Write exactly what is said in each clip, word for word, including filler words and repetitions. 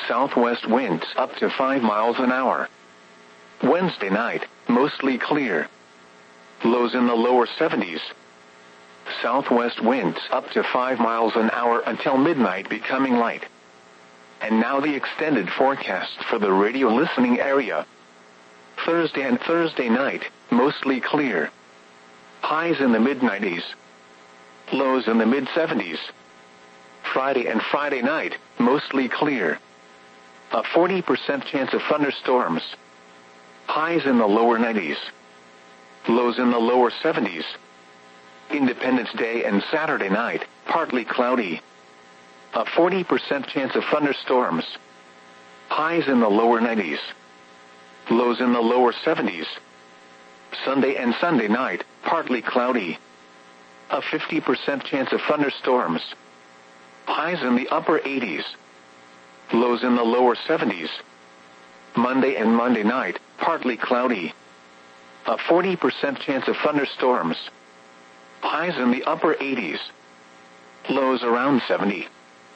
southwest winds up to five miles an hour. Wednesday night, mostly clear. Lows in the lower seventies. Southwest winds up to five miles an hour until midnight, becoming light. And now the extended forecast for the radio listening area. Thursday and Thursday night, mostly clear. Highs in the mid nineties. Lows in the mid seventies. Friday and Friday night, mostly clear. A forty percent chance of thunderstorms. Highs in the lower nineties. Lows in the lower seventies. Independence Day and Saturday night, partly cloudy. A forty percent chance of thunderstorms. Highs in the lower nineties. Lows in the lower seventies. Sunday and Sunday night, partly cloudy. A fifty percent chance of thunderstorms. Highs in the upper eighties. Lows in the lower seventies. Monday and Monday night, partly cloudy. A forty percent chance of thunderstorms. Highs in the upper eighties. Lows around seventy.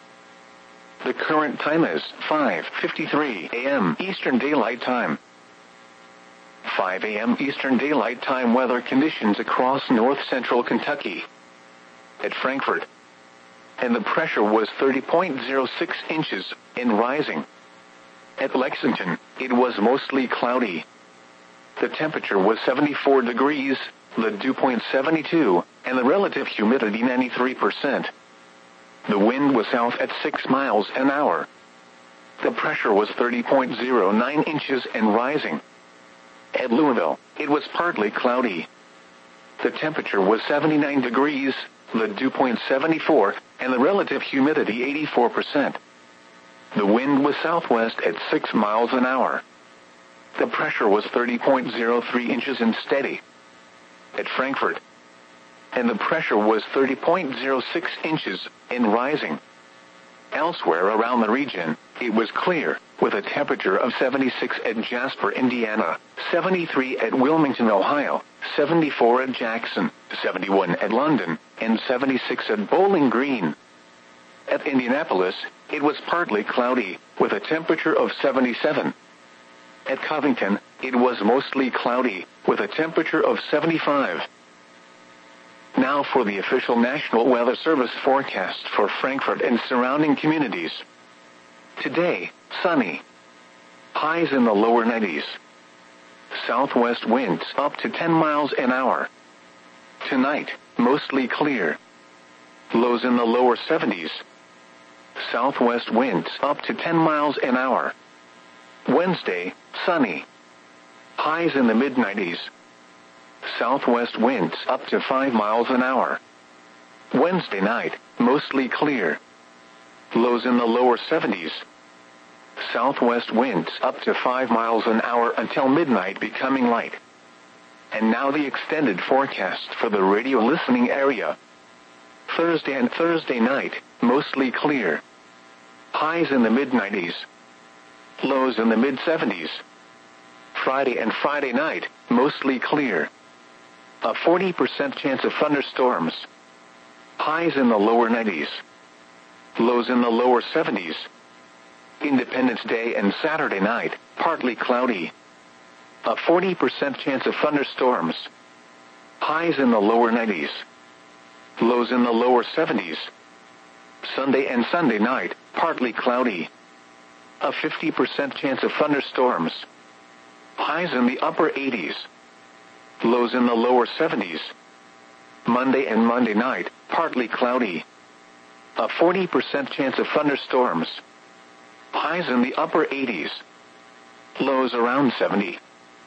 The current time is five fifty-three a m Eastern Daylight Time. five a m Eastern Daylight Time weather conditions across north central Kentucky. At Frankfort. And the pressure was thirty point zero six inches, and rising. At Lexington, it was mostly cloudy. The temperature was seventy-four degrees, the dew point seventy-two, and the relative humidity ninety-three percent. The wind was south at six miles an hour. The pressure was thirty point zero nine inches and rising. At Louisville, it was partly cloudy. The temperature was seventy-nine degrees, the dew point seventy-four, and the relative humidity eighty-four percent. The wind was southwest at six miles an hour. The pressure was thirty point zero three inches and steady. At Frankfort. And the pressure was thirty point zero six inches and rising. Elsewhere around the region, it was clear, with a temperature of seventy-six at Jasper, Indiana, seventy-three at Wilmington, Ohio, seventy-four at Jackson, seventy-one at London, and seventy-six at Bowling Green. At Indianapolis, it was partly cloudy, with a temperature of seventy-seven. At Covington, it was mostly cloudy, with a temperature of seventy-five. Now for the official National Weather Service forecast for Frankfort and surrounding communities. Today, sunny. Highs in the lower nineties. Southwest winds up to ten miles an hour. Tonight, mostly clear. Lows in the lower seventies. Southwest winds up to ten miles an hour. Wednesday, sunny. Highs in the mid nineties. Southwest winds up to five miles an hour. Wednesday night, mostly clear. Lows in the lower seventies. Southwest winds up to five miles an hour until midnight, becoming light. And now the extended forecast for the radio listening area. Thursday and Thursday night, mostly clear. Highs in the mid nineties. Lows in the mid seventies. Friday and Friday night, mostly clear. A forty percent chance of thunderstorms. Highs in the lower nineties. Lows in the lower seventies. Independence Day and Saturday night, partly cloudy. A forty percent chance of thunderstorms. Highs in the lower nineties. Lows in the lower seventies. Sunday and Sunday night, partly cloudy. A fifty percent chance of thunderstorms. Highs in the upper eighties. Lows in the lower seventies. Monday and Monday night, partly cloudy. A forty percent chance of thunderstorms. Highs in the upper eighties. Lows around seventy.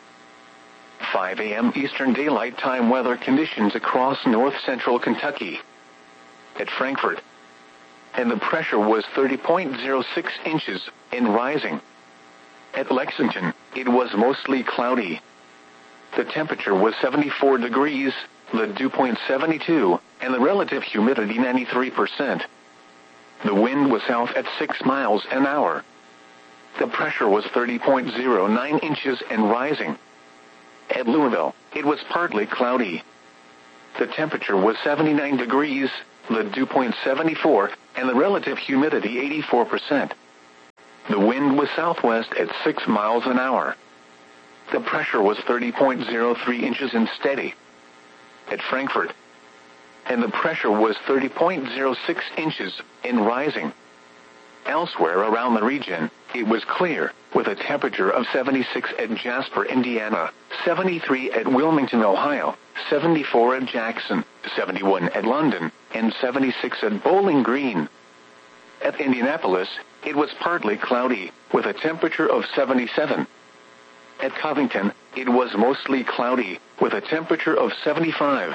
five a m Eastern Daylight Time weather conditions across north central Kentucky. At Frankfort. And the pressure was thirty point zero six inches and rising. At Lexington, it was mostly cloudy. The temperature was seventy-four degrees, the dew point seventy-two, and the relative humidity ninety-three percent. The wind was south at six miles an hour. The pressure was thirty point zero nine inches and rising. At Louisville, it was partly cloudy. The temperature was seventy-nine degrees, the dew point seventy-four, and the relative humidity eighty-four percent. The wind was southwest at six miles an hour. The pressure was thirty point zero three inches and steady at Frankfurt. And the pressure was thirty point zero six inches and rising. Elsewhere around the region, it was clear, with a temperature of seventy-six at Jasper, Indiana, seventy-three at Wilmington, Ohio, seventy-four at Jackson, seventy-one at London, and seventy-six at Bowling Green. At Indianapolis, it was partly cloudy, with a temperature of seventy-seven. At Covington, it was mostly cloudy, with a temperature of seventy-five.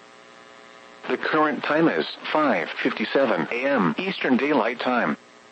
The current time is five fifty-seven a m Eastern Daylight Time.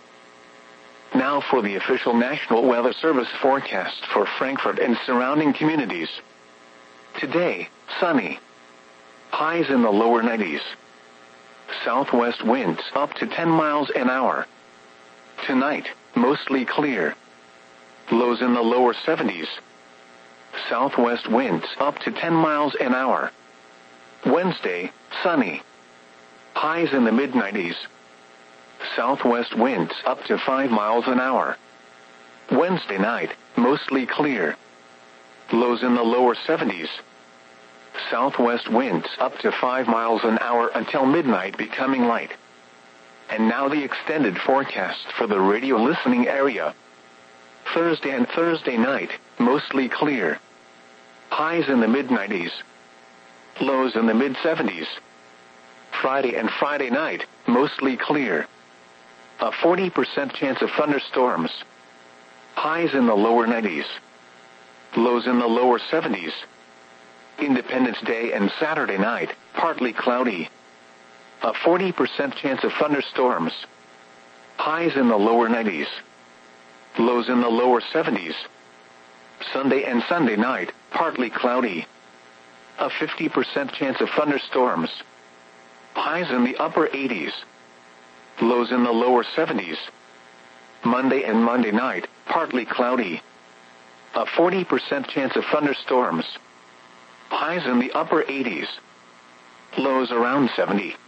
Now for the official National Weather Service forecast for Frankfurt and surrounding communities. Today, sunny. Highs in the lower nineties. Southwest winds up to ten miles an hour. Tonight, mostly clear. Lows in the lower seventies. Southwest winds up to ten miles an hour. Wednesday, sunny. Highs in the mid nineties. Southwest winds up to five miles an hour. Wednesday night, mostly clear. Lows in the lower seventies. Southwest winds up to five miles an hour until midnight, becoming light. And now the extended forecast for the radio listening area. Thursday and Thursday night, mostly clear. Highs in the mid nineties. Lows in the mid seventies. Friday and Friday night, mostly clear. A forty percent chance of thunderstorms. Highs in the lower nineties. Lows in the lower seventies. Independence Day and Saturday night, partly cloudy. A forty percent chance of thunderstorms. Highs in the lower nineties. Lows in the lower seventies. Sunday and Sunday night, partly cloudy. A fifty percent chance of thunderstorms. Highs in the upper eighties. Lows in the lower seventies. Monday and Monday night, partly cloudy. A forty percent chance of thunderstorms. Highs in the upper eighties. Lows around seventy.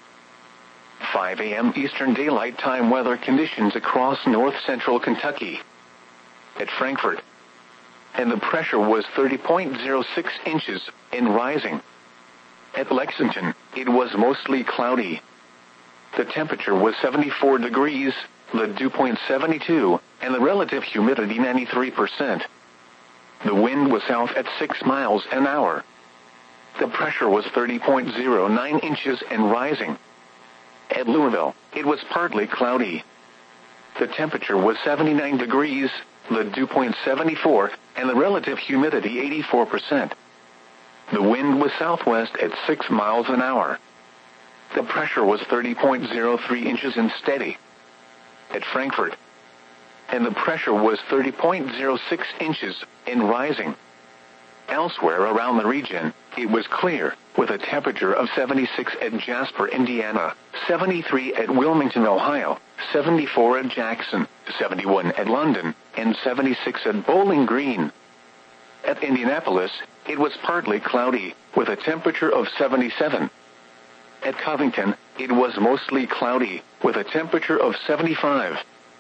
five a m Eastern Daylight Time weather conditions across north-central Kentucky. At Frankfurt. And the pressure was thirty point zero six inches and rising. At Lexington, it was mostly cloudy. The temperature was seventy-four degrees, the dew point seventy-two, and the relative humidity ninety-three percent. The wind was south at six miles an hour. The pressure was thirty point zero nine inches and rising. At Louisville, it was partly cloudy. The temperature was seventy-nine degrees, the dew point seventy-four, and the relative humidity eighty-four percent. The wind was southwest at six miles an hour. The pressure was thirty point zero three inches and steady. At Frankfurt. And the pressure was thirty point zero six inches and rising. Elsewhere around the region, it was clear, with a temperature of seventy-six at Jasper, Indiana, seventy-three at Wilmington, Ohio, seventy-four at Jackson, seventy-one at London, and seventy-six at Bowling Green. At Indianapolis, it was partly cloudy, with a temperature of seventy-seven. At Covington, it was mostly cloudy, with a temperature of seventy-five.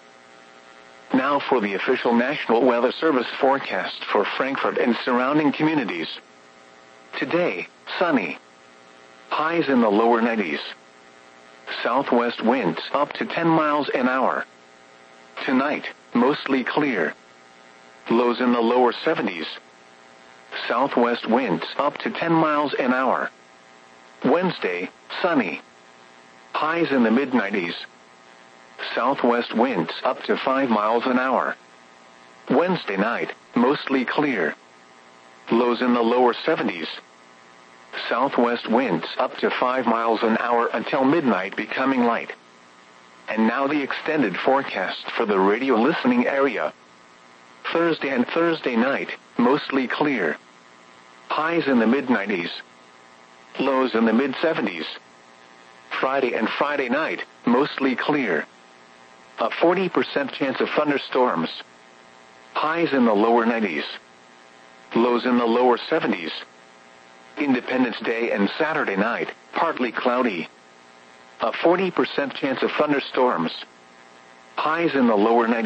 Now for the official National Weather Service forecast for Frankfurt and surrounding communities. Today, sunny. Highs in the lower nineties. Southwest winds up to ten miles an hour. Tonight, mostly clear. Lows in the lower seventies. Southwest winds up to ten miles an hour. Wednesday, sunny. Highs in the mid nineties. Southwest winds up to five miles an hour. Wednesday night, mostly clear. Lows in the lower seventies. Southwest winds up to five miles an hour until midnight, becoming light. And now the extended forecast for the radio listening area. Thursday and Thursday night, mostly clear. Highs in the mid nineties. Lows in the mid seventies. Friday and Friday night, mostly clear. A forty percent chance of thunderstorms. Highs in the lower nineties. Lows in the lower seventies. Independence Day and Saturday night, partly cloudy. A forty percent chance of thunderstorms. Highs in the lower nineties.